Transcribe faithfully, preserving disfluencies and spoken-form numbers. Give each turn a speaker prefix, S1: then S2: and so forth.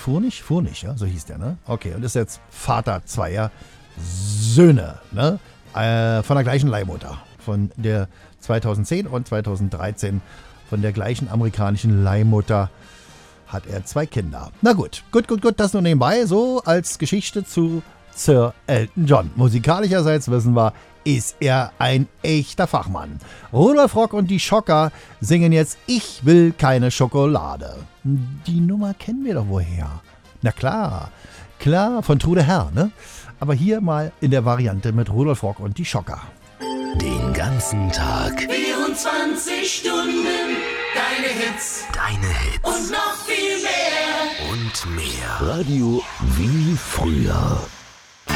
S1: Furnig? Furnig, ja, so hieß der, ne? Okay, und ist jetzt Vater zweier Söhne, ne? Äh, von der gleichen Leihmutter. Von der zweitausendzehn und zweitausenddreizehn von der gleichen amerikanischen Leihmutter hat er zwei Kinder. Na gut, gut, gut, gut, das nur nebenbei, so als Geschichte zu Sir Elton John. Musikalischerseits wissen wir, ist er ein echter Fachmann. Rudolf Rock und die Schocker singen jetzt Ich will keine Schokolade. Die Nummer kennen wir doch woher. Na klar, klar, von Trude Herr, ne? Aber hier mal in der Variante mit Rudolf Rock und die Schocker.
S2: Den ganzen Tag.
S3: vierundzwanzig Stunden. Deine Hits.
S2: Deine Hits.
S3: Und noch viel mehr.
S2: Und mehr. Radio wie früher.